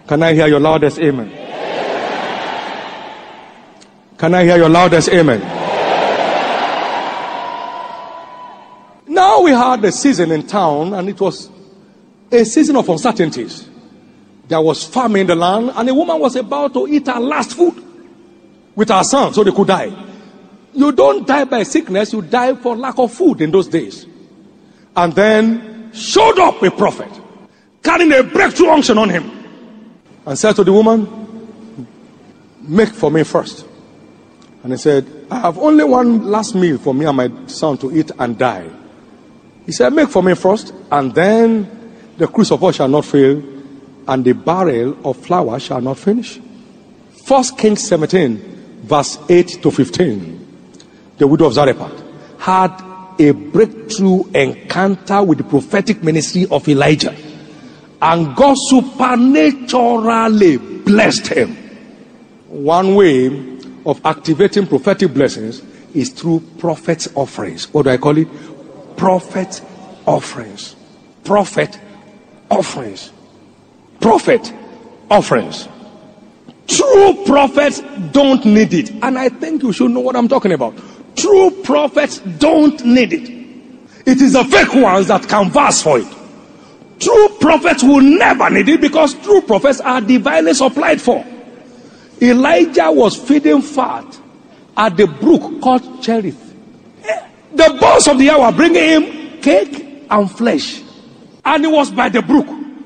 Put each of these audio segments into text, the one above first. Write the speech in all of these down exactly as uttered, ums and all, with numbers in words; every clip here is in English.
Can I hear your loudest amen? Can I hear your loudest amen? Now we had a season in town, and it was a season of uncertainties. There was famine in the land, and a woman was about to eat her last food with her son so they could die. You don't die by sickness, you die for lack of food in those days. And then showed up a prophet carrying a breakthrough unction on him and said to the woman, make for me first. And he said, I have only one last meal for me and my son to eat and die. He said, make for me first, and then the cruse of oil shall not fail, and the barrel of flour shall not finish. First Kings seventeen, verse eight to fifteen. The widow of Zarephath had a breakthrough encounter with the prophetic ministry of Elijah, and God supernaturally blessed him. One way of activating prophetic blessings is through prophet's offerings. What do I call it? Prophet offerings. Prophet offerings. Prophet offerings. True prophets don't need it. And I think you should know what I'm talking about. True prophets don't need it. It is the fake ones that can vouch for it. True prophets will never need it, because true prophets are divinely supplied for. Elijah was feeding fat at the brook called Cherith. The boss of the hour bringing him cake and flesh, and it was by the brook.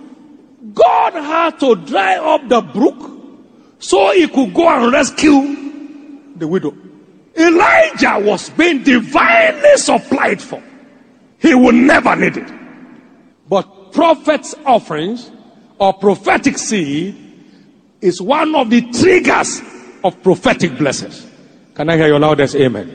God had to dry up the brook so he could go and rescue the widow. Elijah was being divinely supplied for. He would never need it. But prophet's offerings or prophetic seed is one of the triggers of prophetic blessings. Can I hear your loudest amen?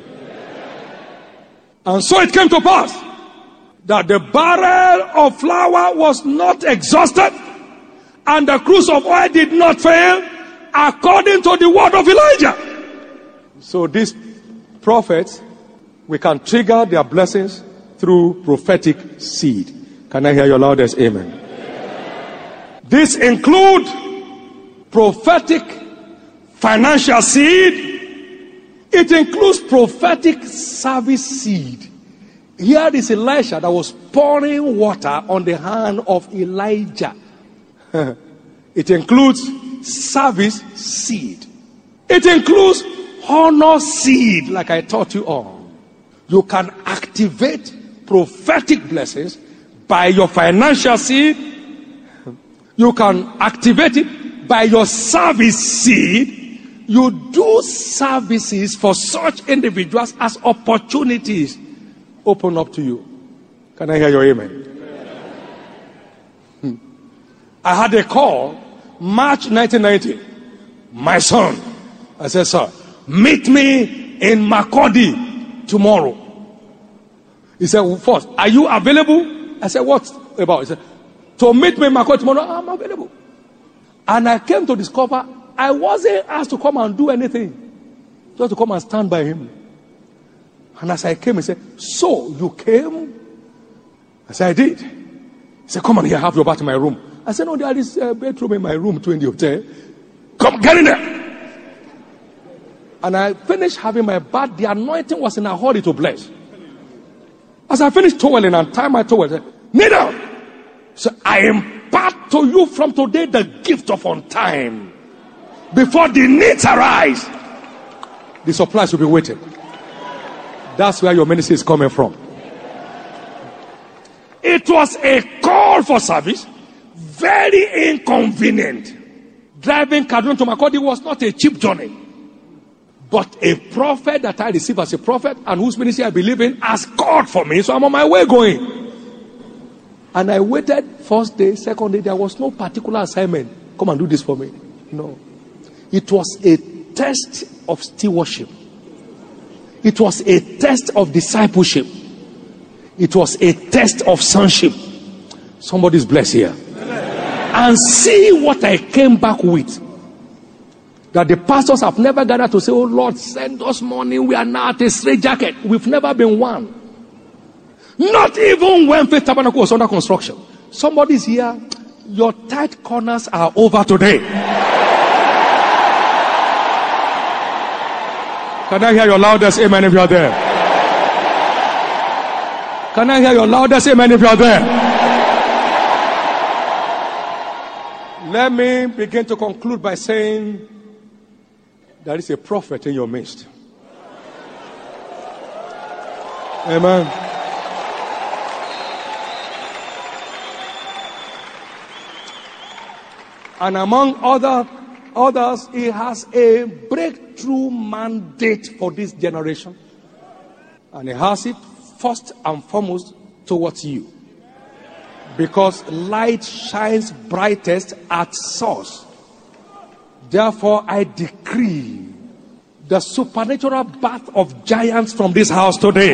And so it came to pass that the barrel of flour was not exhausted, and the cruse of oil did not fail, according to the word of Elijah. So these prophets, we can trigger their blessings through prophetic seed. Can I hear your loudest amen? This include prophetic financial seed. It includes prophetic service seed. Here is Elisha that was pouring water on the hand of Elijah. It includes service seed. It includes honor seed, like I taught you all. You can activate prophetic blessings by your financial seed. You can activate it by your service seed. You do services for such individuals as opportunities open up to you. Can I hear your amen? Hmm. I had a call March nineteen ninety. My son, I said, sir, meet me in Makurdi tomorrow. He said, well, first, are you available? I said, what about? He said, to meet me in Makurdi tomorrow, I'm available. And I came to discover I wasn't asked to come and do anything, just to come and stand by him. And as I came, he said, so you came? I said, I did. He said, come on here, have your bath in my room. I said, no, there is a bedroom in my room too in the hotel. Come, get in there. And I finished having my bath. The anointing was in a hurry to bless. As I finished toweling and tied my towel, I said, kneel down. So I impart to you from today the gift of on time. Before the needs arise, the supplies will be waiting. That's where your ministry is coming from. It was a call for service, very inconvenient. Driving Kaduna to Makurdi was not a cheap journey. But a prophet that I received as a prophet and whose ministry I believe in has called for me, so I'm on my way going. And I waited first day, second day, there was no particular assignment. Come and do this for me. No. It was a test of stewardship. It was a test of discipleship. It was a test of sonship. Somebody's blessed here. And see what I came back with. That the pastors have never gathered to say, oh Lord, send us money. We are now at a straitjacket. We've never been one. Not even when Faith Tabernacle was under construction. Somebody's here. Your tight corners are over today. Can I hear your loudest amen if you are there? Can I hear your loudest amen if you are there? Let me begin to conclude by saying there is a prophet in your midst. Amen. And among other others, he has a breakthrough mandate for this generation. And he has it first and foremost towards you. Because light shines brightest at source. Therefore, I decree the supernatural birth of giants from this house today.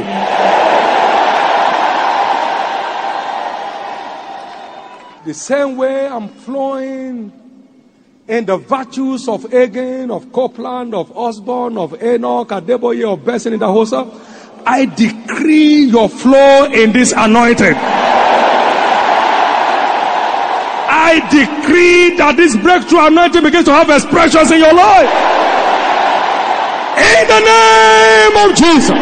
The same way I'm flowing in the virtues of Agin, of Copeland, of Osborne, of Enoch, Adeboye, of Besson in the Hosa, I decree your flow in this anointing. I decree that this breakthrough anointing begins to have expressions in your life. In the name of Jesus.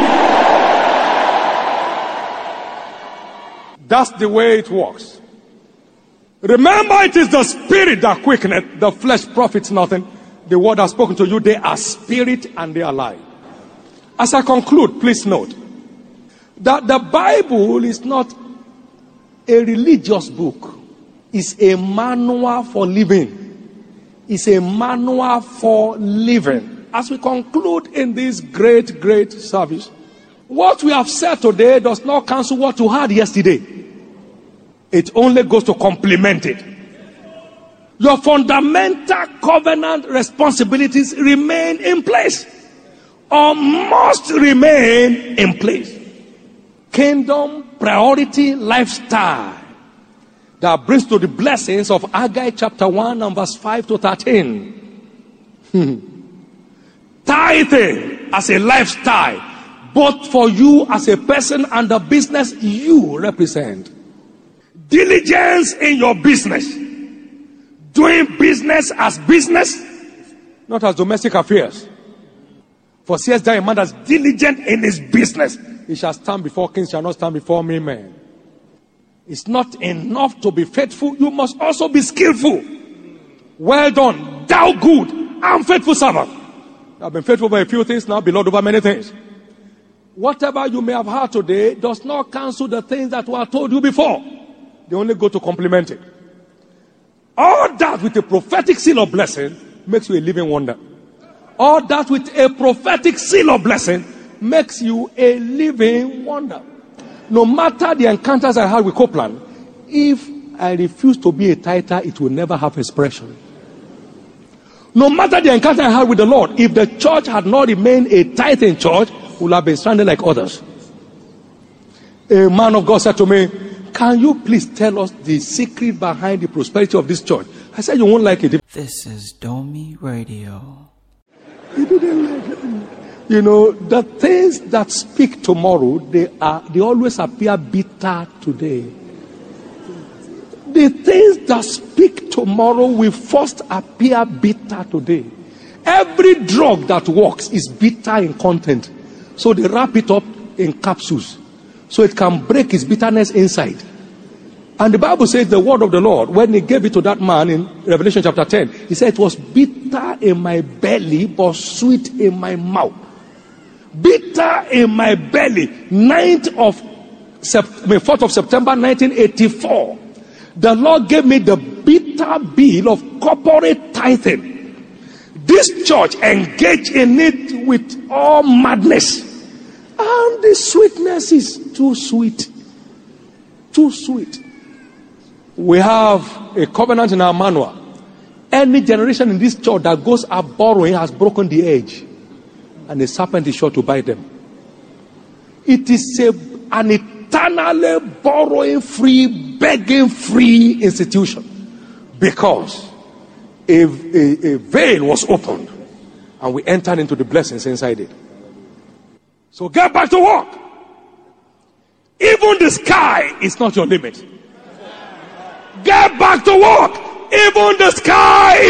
That's the way it works. Remember, it is the spirit that quickeneth, the flesh profits nothing. The word has spoken to you, they are spirit and they are life. As I conclude, please note that the Bible is not a religious book. It's a manual for living. It's a manual for living. As we conclude in this great, great service, what we have said today does not cancel what you had yesterday. It only goes to complement it. Your fundamental covenant responsibilities remain in place, or must remain in place. Kingdom priority lifestyle that brings to the blessings of Haggai chapter one and verse five to thirteen. Hmm. Tithing as a lifestyle, both for you as a person and the business you represent. Diligence in your business. Doing business as business, not as domestic affairs. For says that a man that's diligent in his business, he shall stand before kings, shall not stand before me, man. It's not enough to be faithful, you must also be skillful. Well done, thou good and faithful servant. I've been faithful over a few things, now be Lord over many things. Whatever you may have heard today does not cancel the things that were told you before. They only go to complement it. All that with a prophetic seal of blessing makes you a living wonder. All that with a prophetic seal of blessing makes you a living wonder. No matter the encounters I had with Copeland, if I refuse to be a tither, it will never have expression. No matter the encounter I had with the Lord, if the church had not remained a tithing church, we would have been stranded like others. A man of God said to me, can you please tell us the secret behind the prosperity of this church? I said, you won't like it. This is Domi Radio. He didn't like it. You know, the things that speak tomorrow, they are they always appear bitter today. The things that speak tomorrow will first appear bitter today. Every drug that works is bitter in content. So they wrap it up in capsules, so it can break its bitterness inside. And the Bible says the word of the Lord, when he gave it to that man in Revelation chapter ten, he said it was bitter in my belly, but sweet in my mouth. Bitter in my belly. ninth of fourth of September nineteen eighty-four. The Lord gave me the bitter bill of corporate tithing. This church engaged in it with all madness. And the sweetness is too sweet. Too sweet. We have a covenant in our manual. Any generation in this church that goes up borrowing has broken the edge. And the serpent is sure to bite them. It is a, an eternally borrowing free, begging free institution. Because a, a, a veil was opened. And we entered into the blessings inside it. So get back to work. Even the sky is not your limit. Get back to work. Even the sky